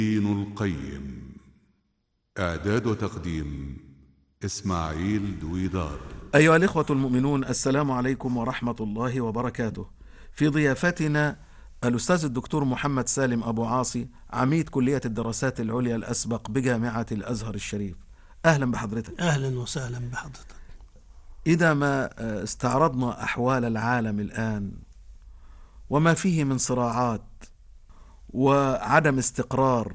دين القيم. إعداد وتقديم إسماعيل دويدار. أيها الإخوة المؤمنون، السلام عليكم ورحمة الله وبركاته. في ضيافتنا الأستاذ الدكتور محمد سالم أبو عاصي، عميد كلية الدراسات العليا الأسبق بجامعة الأزهر الشريف. أهلا بحضرتك. أهلا وسهلا بحضرتك. إذا ما استعرضنا أحوال العالم الآن وما فيه من صراعات وعدم استقرار،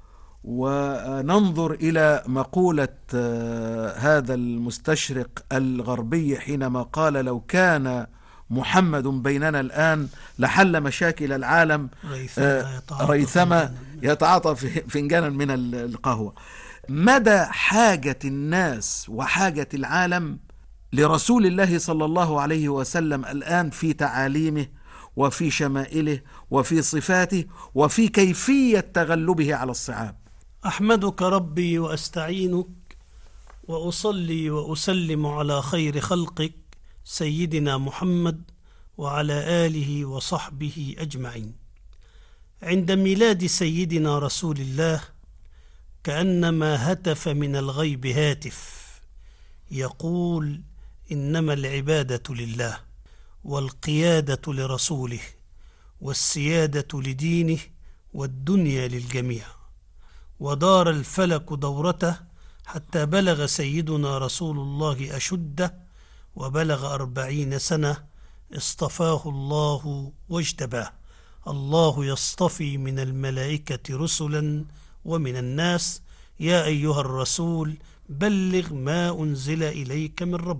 وننظر إلى مقولة هذا المستشرق الغربي حينما قال: لو كان محمد بيننا الآن لحل مشاكل العالم ريثما يتعاطى فنجانا من القهوة. مدى حاجة الناس وحاجة العالم لرسول الله صلى الله عليه وسلم الآن في تعاليمه وفي شمائله وفي صفاته وفي كيفية تغلبه على الصعاب. أحمدك ربي وأستعينك وأصلي وأسلم على خير خلقك سيدنا محمد وعلى آله وصحبه أجمعين. عند ميلاد سيدنا رسول الله كأنما هتف من الغيب هاتف يقول: إنما العبادة لله، والقيادة لرسوله، والسيادة لدينه، والدنيا للجميع. ودار الفلك دورته حتى بلغ سيدنا رسول الله أشده وبلغ 40 سنة، اصطفاه الله واجتباه. الله يصطفي من الملائكة رسلا ومن الناس. يا أيها الرسول بلغ ما أنزل إليك من ربك